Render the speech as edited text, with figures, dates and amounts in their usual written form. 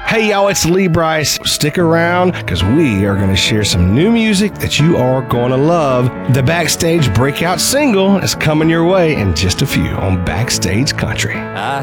Hey y'all, it's Lee Brice. Stick around because we are going to share some new music that you are going to love. The Backstage breakout single is coming your way in just a few on Backstage Country.